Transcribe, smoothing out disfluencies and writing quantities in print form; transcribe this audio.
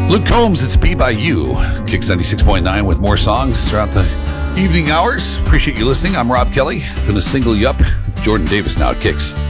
Luke Combs, it's Be By You. Kicks 96.9 with more songs throughout the evening hours. Appreciate you listening. I'm Rob Kelly. Gonna single you up. Jordan Davis now at Kicks.